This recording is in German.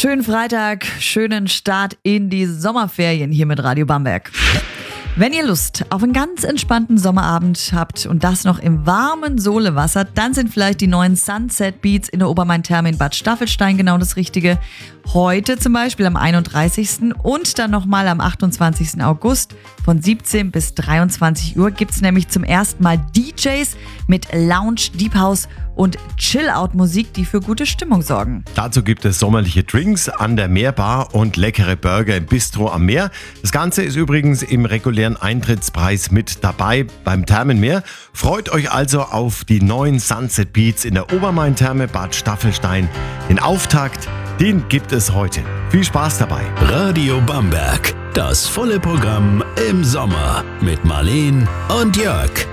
Schönen Freitag, schönen Start in die Sommerferien hier mit Radio Bamberg. Wenn ihr Lust auf einen ganz entspannten Sommerabend habt und das noch im warmen Solewasser, dann sind vielleicht die neuen Sunset Beats in der Obermain-Therme in Bad Staffelstein genau das Richtige. Heute zum Beispiel am 31. und dann nochmal am 28. August von 17 bis 23 Uhr gibt es nämlich zum ersten Mal DJs mit Lounge, Deep House und Chill-Out-Musik, die für gute Stimmung sorgen. Dazu gibt es sommerliche Drinks an der Meerbar und leckere Burger im Bistro am Meer. Das Ganze ist übrigens im regulären Eintrittspreis mit dabei beim Thermenmeer. Freut euch also auf die neuen Sunset Beats in der Obermain-Therme Bad Staffelstein. Den Auftakt, den gibt es heute. Viel Spaß dabei. Radio Bamberg, das volle Programm im Sommer mit Marleen und Jörg.